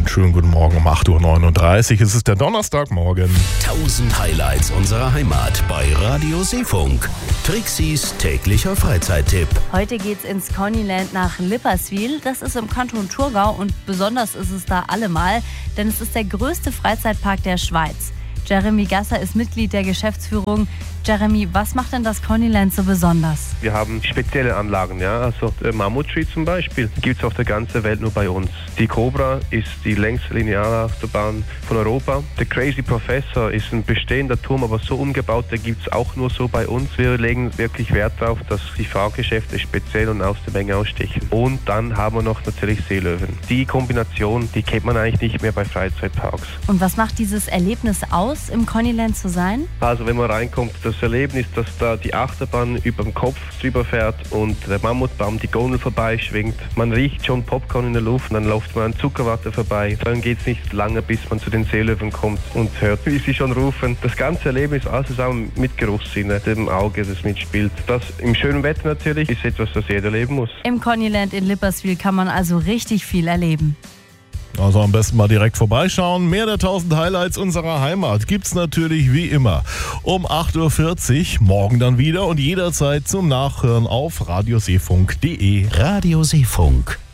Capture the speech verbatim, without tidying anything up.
Einen schönen guten Morgen um acht Uhr neununddreißig. Es ist der Donnerstagmorgen. tausend Highlights unserer Heimat bei Radio Seefunk. Trixis täglicher Freizeittipp. Heute geht's ins Connyland nach Lipperswil. Das ist im Kanton Thurgau und besonders ist es da allemal, denn es ist der größte Freizeitpark der Schweiz. Jeremy Gasser ist Mitglied der Geschäftsführung. Jeremy, was macht denn das Connyland so besonders? Wir haben spezielle Anlagen, ja, also der Mammut Tree zum Beispiel, gibt es auf der ganzen Welt nur bei uns. Die Cobra ist die längste Linearautobahn von Europa. Der Crazy Professor ist ein bestehender Turm, aber so umgebaut, der gibt es auch nur so bei uns. Wir legen wirklich Wert darauf, dass die Fahrgeschäfte speziell und aus der Menge ausstechen. Und dann haben wir noch natürlich Seelöwen. Die Kombination, die kennt man eigentlich nicht mehr bei Freizeitparks. Und was macht dieses Erlebnis aus, im Connyland zu sein? Also wenn man reinkommt, das Erlebnis, dass da die Achterbahn über dem Kopf drüber fährt und der Mammutbaum die Gondel vorbeischwingt. Man riecht schon Popcorn in der Luft, dann läuft man an Zuckerwatte vorbei. Dann geht es nicht lange, bis man zu den Seelöwen kommt und hört, wie sie schon rufen. Das ganze Erlebnis, alles zusammen mit Geruchssinne, dem Auge, das mitspielt. Das im schönen Wetter natürlich ist etwas, das jeder erleben muss. Im Connyland in Lipperswil kann man also richtig viel erleben. Also am besten mal direkt vorbeischauen. Mehr der tausend Highlights unserer Heimat gibt's natürlich wie immer um acht Uhr vierzig, morgen dann wieder und jederzeit zum Nachhören auf radioseefunk punkt de. Radio Seefunk.